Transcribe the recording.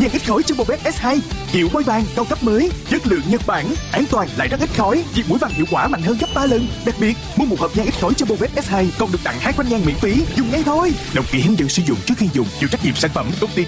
nhang ít khói Turbo Bed S2, hiệu bôi vàng cao cấp mới, chất lượng Nhật Bản, an toàn lại rất ít khói, diệt muỗi vàng hiệu quả mạnh hơn gấp 3 lần. Đặc biệt, mua một hộp nhang ít khói Turbo Bed S2 còn được tặng 2 quanh nhang miễn phí, dùng ngay thôi. Đọc kỹ hướng dẫn sử dụng trước khi dùng, chịu trách nhiệm sản phẩm công ty